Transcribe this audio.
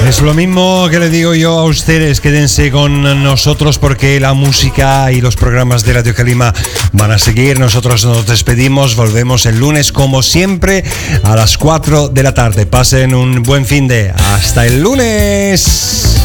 Es lo mismo que le digo yo a ustedes, quédense con nosotros porque la música y los programas de Radio Calima van a seguir. Nosotros nos despedimos, volvemos el lunes como siempre a las 4 de la tarde. Pasen un buen fin de. Hasta el lunes.